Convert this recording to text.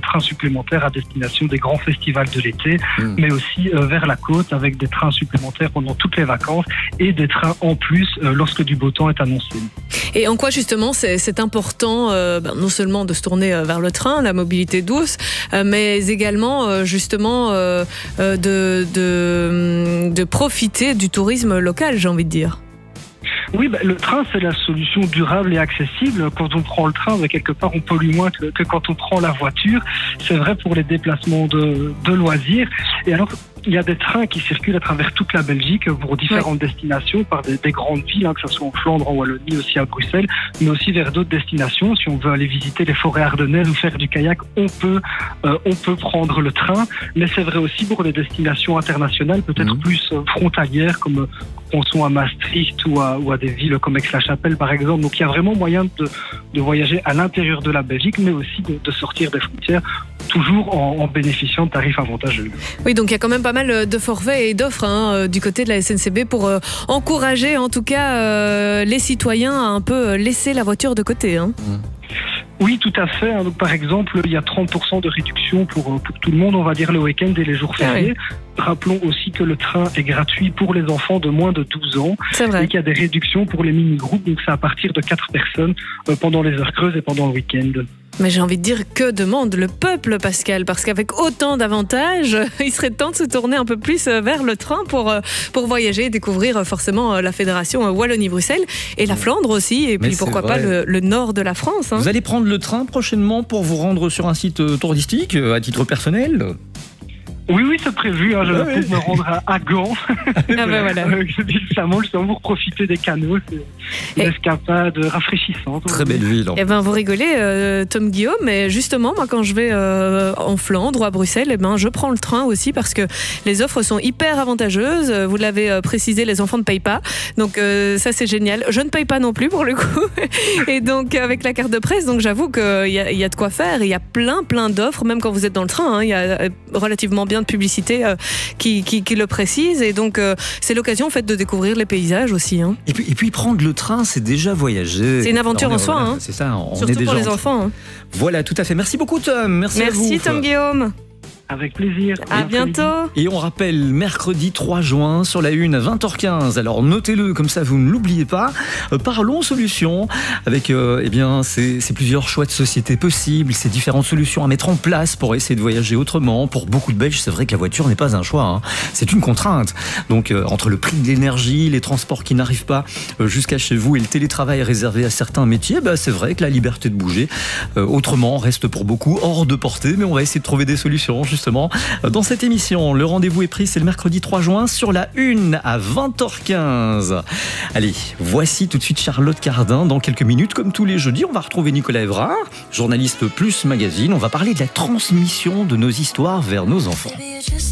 trains supplémentaires à destination des grands festivals de l'été, mais aussi vers la côte avec des trains supplémentaires pendant toutes les vacances et des trains en plus lorsque du beau temps est annoncé. Et en quoi justement c'est important non seulement de se tourner vers le train, la mobilité douce, mais également justement de profiter du tourisme local, j'ai envie de dire. Oui, le train, c'est la solution durable et accessible. Quand on prend le train, quelque part, on pollue moins que quand on prend la voiture. C'est vrai pour les déplacements de loisirs. Et alors, il y a des trains qui circulent à travers toute la Belgique pour différentes destinations, par des grandes villes, que ce soit en Flandre, en Wallonie, aussi à Bruxelles, mais aussi vers d'autres destinations. Si on veut aller visiter les forêts ardennaises ou faire du kayak, on peut prendre le train. Mais c'est vrai aussi pour les destinations internationales, peut-être plus frontalières, comme pensons à Maastricht ou à des villes comme Aix-la-Chapelle, par exemple. Donc il y a vraiment moyen de voyager à l'intérieur de la Belgique, mais aussi de sortir des frontières, toujours en bénéficiant de tarifs avantageux. Oui, donc il y a quand même pas mal de forfaits et d'offres du côté de la SNCB pour encourager en tout cas les citoyens à un peu laisser la voiture de côté. Oui, tout à fait. Donc, par exemple, il y a 30% de réduction pour tout le monde, on va dire, le week-end et les jours fériés. Rappelons aussi que le train est gratuit pour les enfants de moins de 12 ans. C'est vrai. Et qu'il y a des réductions pour les mini-groupes. Donc, c'est à partir de 4 personnes pendant les heures creuses et pendant le week-end. Mais j'ai envie de dire, que demande le peuple, Pascal? Parce qu'avec autant d'avantages, il serait temps de se tourner un peu plus vers le train pour voyager et découvrir forcément la fédération Wallonie-Bruxelles et la Flandre aussi. Et puis pourquoi pas le nord de la France. Vous allez prendre le train prochainement pour vous rendre sur un site touristique à titre personnel? Oui, c'est prévu. Je vais me rendre à Gand. Voilà. Luxembourg, profiter des canaux. C'est une escapade rafraîchissante. Très belle ville. Vous rigolez, Tom Guillaume, mais justement, moi, quand je vais en Flandre ou à Bruxelles, je prends le train aussi parce que les offres sont hyper avantageuses. Vous l'avez précisé, les enfants ne payent pas. Donc, ça, c'est génial. Je ne paye pas non plus, pour le coup. Et donc, avec la carte de presse, donc j'avoue qu'il y a de quoi faire. Il y a plein d'offres, même quand vous êtes dans le train. Il y a relativement bien de publicité qui le précise, et donc c'est l'occasion en fait de découvrir les paysages aussi. Et puis prendre le train, c'est déjà voyager. C'est une aventure en soi. C'est ça, surtout est déjà pour les enfants. Voilà, tout à fait. Merci beaucoup, Tom. Merci à vous. Tom Guillaume. Avec plaisir. À bientôt. Et on rappelle, mercredi 3 juin, sur la Une à 20h15. Alors notez-le, comme ça vous ne l'oubliez pas. Parlons solutions avec c'est plusieurs choix de société possibles, c'est différentes solutions à mettre en place pour essayer de voyager autrement. Pour beaucoup de Belges, c'est vrai que la voiture n'est pas un choix. C'est une contrainte. Donc entre le prix de l'énergie, les transports qui n'arrivent pas jusqu'à chez vous et le télétravail réservé à certains métiers, c'est vrai que la liberté de bouger autrement reste pour beaucoup hors de portée. Mais on va essayer de trouver des solutions justement dans cette émission. Le rendez-vous est pris, c'est le mercredi 3 juin sur la Une à 20h15. Allez, voici tout de suite Charlotte Cardin. Dans quelques minutes, comme tous les jeudis, on va retrouver Nicolas Évrard, journaliste Plus Magazine. On va parler de la transmission de nos histoires vers nos enfants.